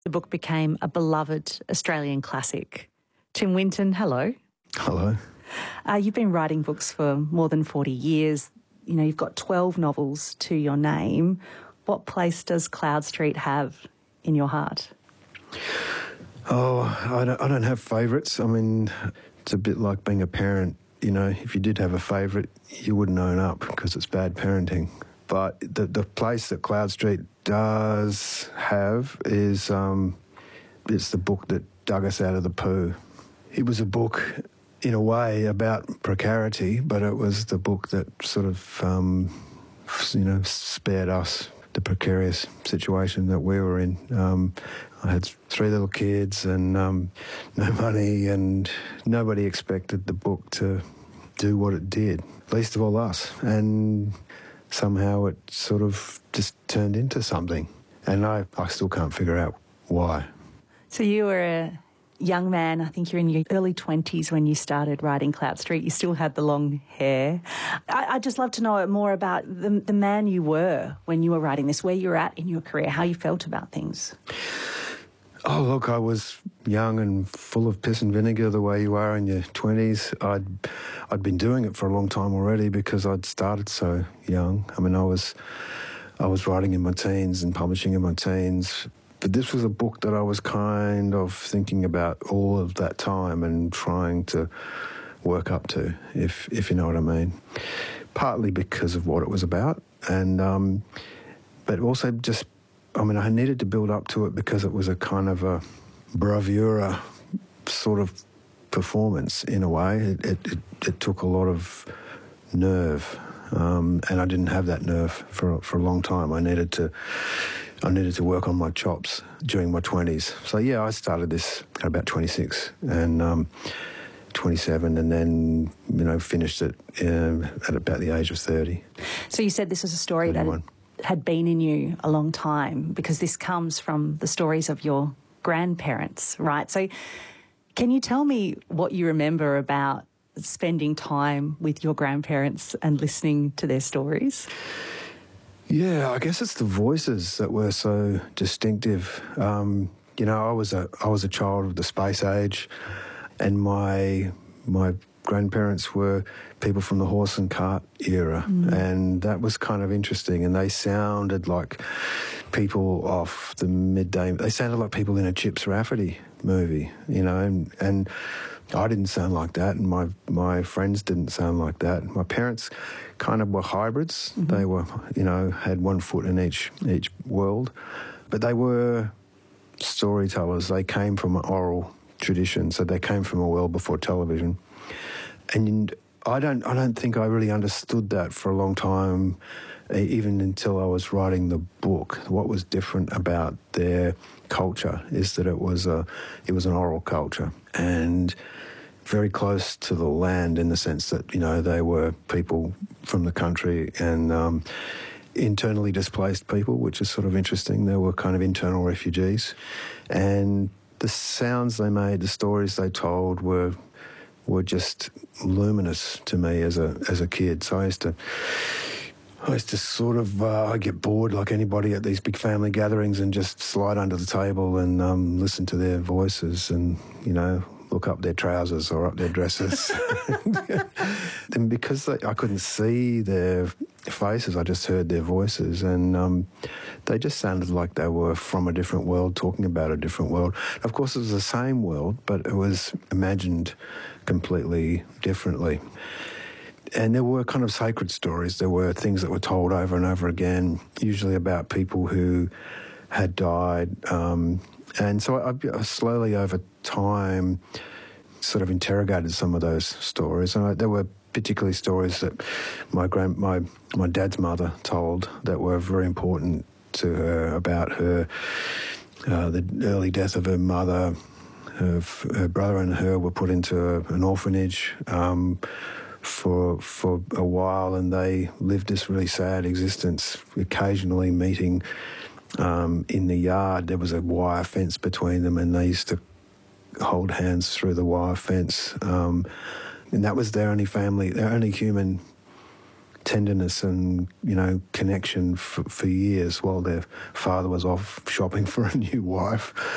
The book became a beloved Australian classic. Tim Winton, hello. Hello. You've been writing books for more than 40 years. You know, you've got 12 novels to your name. What place does Cloud Street have in your heart? Oh, I don't have favourites. I mean, it's a bit like being a parent. You know, if you did have a favourite, you wouldn't own up because it's bad parenting. But the place that Cloud Street does have is it's the book that dug us out of the poo. It was a book, in a way, about precarity, but it was the book that sort of, spared us the precarious situation that we were in. I had 3 little kids and no money, and nobody expected the book to do what it did, least of all us. And somehow it sort of just turned into something. And I still can't figure out why. So you were a young man, I think you're in your early 20s when you started writing Cloud Street. You still had the long hair. I'd just love to know more about the man you were when you were writing this, where you were at in your career, how you felt about things. Oh, look, I was young and full of piss and vinegar the way you are in your 20s. I'd been doing it for a long time already because I'd started so young. I mean, I was writing in my teens and publishing in my teens. But this was a book that I was kind of thinking about all of that time and trying to work up to, if you know what I mean. Partly because of what it was about, and but also just, I mean, I needed to build up to it because it was a kind of a bravura sort of performance in a way. It took a lot of nerve, and I didn't have that nerve for a long time. I needed to work on my chops during my 20s. So, yeah, I started this at about 26 and 27, and then, finished it at about the age of 30. So you said this was a story 31. that had been in you a long time, because this comes from the stories of your grandparents, right? So can you tell me what you remember about spending time with your grandparents and listening to their stories? Yeah, I guess it's the voices that were so distinctive. I was a child of the space age, and my grandparents were people from the horse and cart era, and that was kind of interesting. And they sounded like people off the midday. They sounded like people in a Chips Rafferty movie, and I didn't sound like that, and my friends didn't sound like that. My parents kind of were hybrids. Mm-hmm. They were, had one foot in each world, but they were storytellers. They came from an oral tradition, so they came from a world before television. And I don't think I really understood that for a long time, even until I was writing the book. What was different about their culture is that it was an oral culture, and very close to the land in the sense that, they were people from the country and internally displaced people, which is sort of interesting. They were kind of internal refugees. And the sounds they made, the stories they told were just luminous to me as a kid. So I used to sort of I get bored like anybody at these big family gatherings and just slide under the table and listen to their voices and, look up their trousers or up their dresses. And because I couldn't see their faces, I just heard their voices, and they just sounded like they were from a different world, talking about a different world. Of course, it was the same world, but it was imagined completely differently. And there were kind of sacred stories. There were things that were told over and over again, usually about people who had died. And so I slowly over time sort of interrogated some of those stories. And there were particularly stories that my dad's mother told that were very important to her, about her, the early death of her mother. Her brother and her were put into an orphanage for a while, and they lived this really sad existence, occasionally meeting in the yard. There was a wire fence between them, and they used to hold hands through the wire fence. And that was their only family, their only human tenderness and, connection for years while their father was off shopping for a new wife.